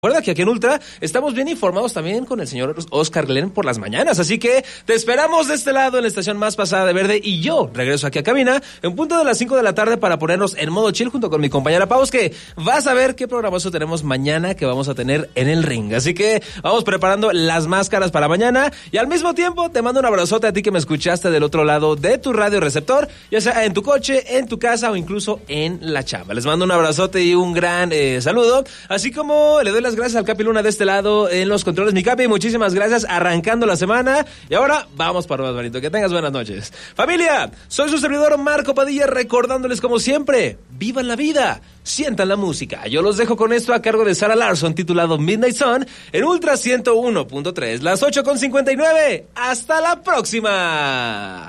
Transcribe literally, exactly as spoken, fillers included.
Recuerda que aquí en Ultra estamos bien informados también con el señor Oscar Glenn por las mañanas, así que te esperamos de este lado en la estación más pasada de verde y yo regreso aquí a cabina en punto de las cinco de la tarde para ponernos en modo chill junto con mi compañera Paus, que vas a ver qué programazo tenemos mañana que vamos a tener en el ring, así que vamos preparando las máscaras para mañana y al mismo tiempo te mando un abrazote a ti que me escuchaste del otro lado de tu radio receptor, ya sea en tu coche, en tu casa o incluso en la chamba. Les mando un abrazote y un gran eh, saludo, así como le doy las gracias al Capi Luna de este lado en los controles. Mi Capi, muchísimas gracias, arrancando la semana. Y ahora vamos para más bonito. Que tengas buenas noches. Familia, soy su servidor Marco Padilla, recordándoles como siempre, vivan la vida, sientan la música. Yo los dejo con esto a cargo de Sarah Larson, titulado Midnight Sun, en Ultra ciento uno punto tres, las ocho con cincuenta y nueve. ¡Hasta la próxima!